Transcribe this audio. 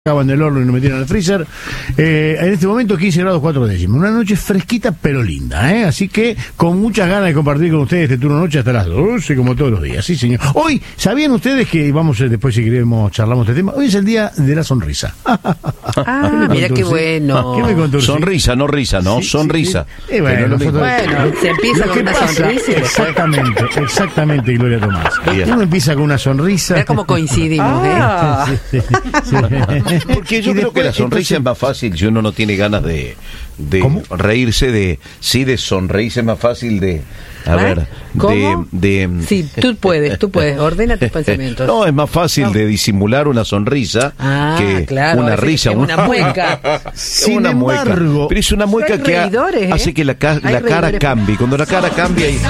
Acaban del horno y nos metieron al freezer. En este momento 15 grados 4 décimas. Una noche fresquita pero linda, ¿eh? Así que con muchas ganas de compartir con ustedes este turno noche hasta las 12, como todos los días. Sí, señor. Hoy, ¿sabían ustedes que, vamos después si queremos charlamos de este tema? Hoy es el día de la sonrisa. Mira qué bueno. ¿Qué me contó? Sonrisa, no risa, ¿no? Sí, sonrisa. Sí. Bueno, Bueno, se empieza con una sonrisa. Exactamente, Gloria Tomás. Bien. Uno empieza con una sonrisa. Mira cómo coincidimos, Sí. Porque yo Y creo que la después, sonrisa es más fácil si uno no tiene ganas de ¿Cómo? reírse de sonreírse es más fácil de ¿Cómo? de Sí, tú puedes, ordena tus pensamientos. no, es más fácil de disimular una sonrisa que claro, una es risa, una mueca. Sin una embargo, mueca. Pero es una mueca hay que reidores, ¿eh? hace que la cara reidores. cambie. Cuando la cara cambia ahí